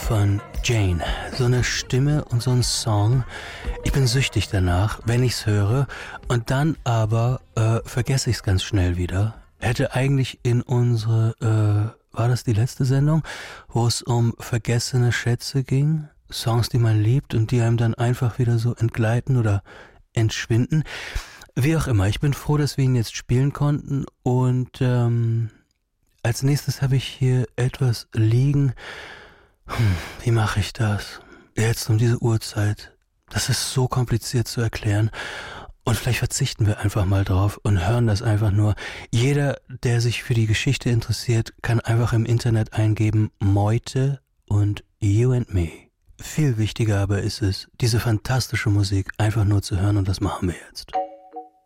von Jane. So eine Stimme und so ein Song. Ich bin süchtig danach, wenn ich's höre. Und dann aber vergesse ich's ganz schnell wieder. Hätte eigentlich in unsere, war das die letzte Sendung, wo es um vergessene Schätze ging? Songs, die man liebt und die einem dann einfach wieder so entgleiten oder entschwinden. Wie auch immer, ich bin froh, dass wir ihn jetzt spielen konnten. Und als nächstes habe ich hier etwas liegen. Wie mache ich das? Jetzt um diese Uhrzeit. Das ist so kompliziert zu erklären. Und vielleicht verzichten wir einfach mal drauf und hören das einfach nur. Jeder, der sich für die Geschichte interessiert, kann einfach im Internet eingeben Meute und You and Me. Viel wichtiger aber ist es, diese fantastische Musik einfach nur zu hören und das machen wir jetzt.